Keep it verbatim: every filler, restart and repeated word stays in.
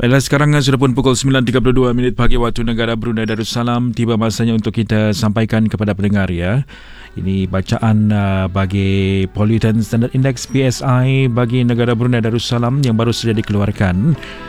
Baiklah, sekarang sudah pun pukul sembilan tiga puluh dua minit pagi waktu negara Brunei Darussalam. Tiba masanya untuk kita sampaikan kepada pendengar ya. Ini bacaan uh, bagi Pollutant Standard Index P S I bagi negara Brunei Darussalam yang baru saja dikeluarkan.